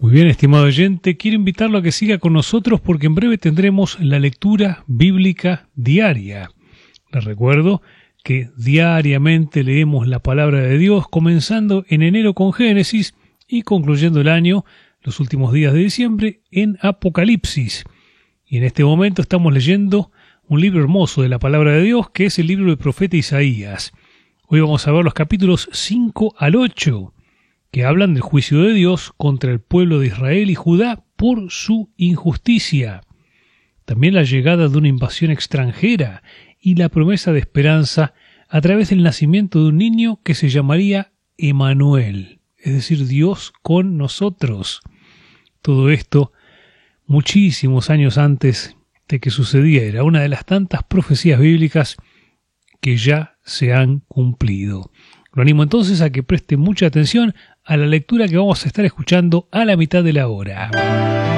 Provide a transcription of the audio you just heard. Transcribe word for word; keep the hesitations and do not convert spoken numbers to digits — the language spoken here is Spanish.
Muy bien, estimado oyente, quiero invitarlo a que siga con nosotros porque en breve tendremos la lectura bíblica diaria. Les recuerdo que diariamente leemos la palabra de Dios, comenzando en enero con Génesis y concluyendo el año, los últimos días de diciembre, en Apocalipsis. Y en este momento estamos leyendo un libro hermoso de la palabra de Dios, que es el libro del profeta Isaías. Hoy vamos a ver los capítulos cinco al ocho, que hablan del juicio de Dios contra el pueblo de Israel y Judá por su injusticia. También la llegada de una invasión extranjera y la promesa de esperanza a través del nacimiento de un niño que se llamaría Emanuel, es decir, Dios con nosotros. Todo esto muchísimos años antes de que sucediera, una de las tantas profecías bíblicas que ya se han cumplido. Lo animo entonces a que preste mucha atención a la lectura que vamos a estar escuchando a la mitad de la hora.